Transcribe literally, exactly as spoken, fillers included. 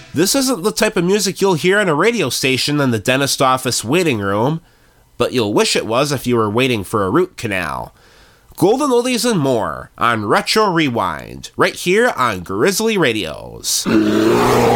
This isn't the type of music you'll hear on a radio station in the dentist office waiting room, but you'll wish it was if you were waiting for a root canal. Golden Oldies and more on Retro Rewind, right here on Grizzly Radios.